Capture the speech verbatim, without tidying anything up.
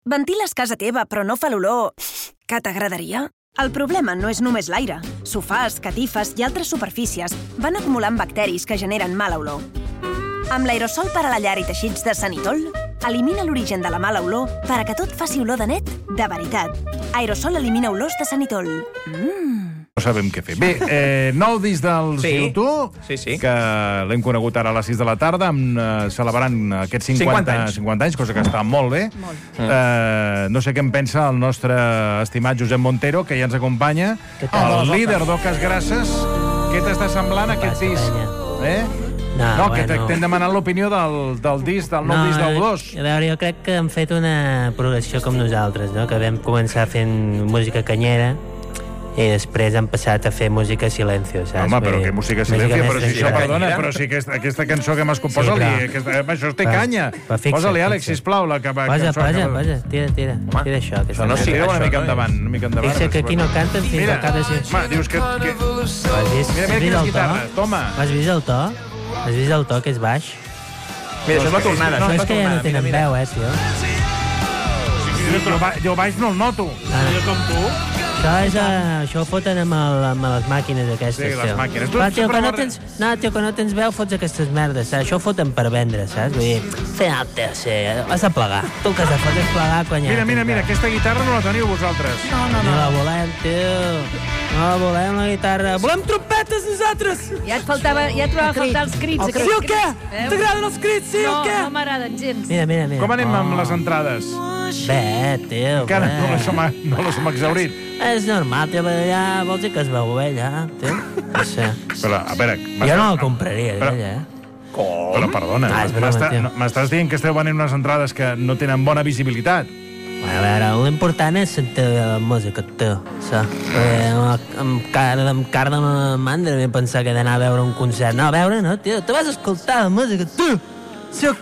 Ventiles casa teva, però no fa l'olor que t'agradaria? El problema no és només l'aire. Sofàs, catifes i altres superfícies van acumulant bacteris que generen mala olor. Amb l'aerosol per a la llar i teixits de Sanitol, elimina l'origen de la mala olor per a que tot faci olor de net de veritat. Aerosol elimina olors de Sanitol. Mmm... No sabem què fer. Bé, eh, nou disc del Sí. Sí tu, Sí, sí. que l'hem conegut ara a les sis de la tarda, amb, eh, celebrant aquests cinquanta, cinquanta anys. cinquanta anys, cosa que està molt bé. Molt. Eh, no sé què en pensa el nostre estimat Josep Montero, que ja ens acompanya, el líder d'Oques Grasses. Què t'està semblant aquest disc? Eh? No, No, que bueno. t'hem demanat l'opinió del, del disc, del nou disc del dos. A veure, jo crec que hem fet una progressió com nosaltres, no? Que vam començar fent música canyera i després hem passat a fer música silencio, saps? Home, però que música silencio, però si més això, tranquil·la. perdona, però si aquesta, aquesta cançó que m'has Sí, composa, però- sí, aquesta, això té però- canya. però fixa't, Posa-li, Àlex, fixa't. sisplau, la que va... Posa, cançó posa, que- posa, tira, tira, Home, tira això. Que això no sona. sigui Tira una això, mica no? endavant, una mica endavant. Fixa que aquí no canten fins Mira, al cap de ser... home, dius que... que... Has vist, Mira, mira has vist quines el to? guitarres, toma. Has vist el to? Has vist el to, que és baix? Mira, això és la tornada. No, això és la que ja tornada, no tenen mira, mira. veu, eh, tio. Jo, ba- jo baix no el noto. Jo com tu. Això, és, uh, això ho foten amb, el, amb les màquines aquestes, Sí, les tio. màquines. Tu Però, tio, sempre que no guarda- tens, no, tio, que no tens veu, fots aquestes merdes, saps? Això ho foten per vendre, saps? Vull dir, fer alta, sí, has de plegar. Tu el que has de fer és plegar, conya. Mira, mira, mira, aquesta guitarra no la teniu vosaltres. No, no, no. No la volem, tio. No la volem, la guitarra. Volem trompetes, nosaltres! Ja et faltava, ja et trobava a faltar els crits. Sí aquests o què? crits. T'agraden els crits, sí o No, què? no m'agraden gens. Mira, mira, mira. Com anem amb Oh. les entrades? Bé, tio, Encara bé. no les hem, no les hem exhaurit. És normal, tio, perquè ja vols dir que es veu bé, ja, tio. No sé. Però, a veure... Jo no la compraria, Però- aquella, eh? Però, perdona, Ah, és broma, m'està- tio. no, m'estàs dient que esteu venent unes entrades que no tenen bona visibilitat. Bueno, a veure, l'important és sentir la música, tio, saps? Perquè amb, amb, cara, amb cara de mandra vam pensar que he d'anar a veure un concert. No, a veure, no, tio, tu vas escoltar la música, tu! Sí o